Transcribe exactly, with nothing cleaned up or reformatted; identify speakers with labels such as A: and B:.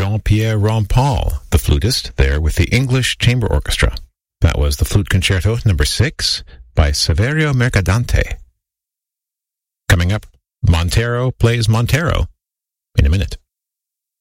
A: Jean-Pierre Rampal, the flutist, there with the English Chamber Orchestra. That was the Flute Concerto number six by Saverio Mercadante. Coming up, Montero plays Montero in a minute.